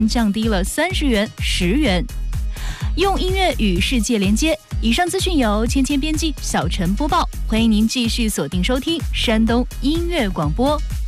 降低了30元、10元。用音乐与世界连接。以上资讯由芊芊编辑，小陈播报。欢迎您继续锁定收听山东音乐广播。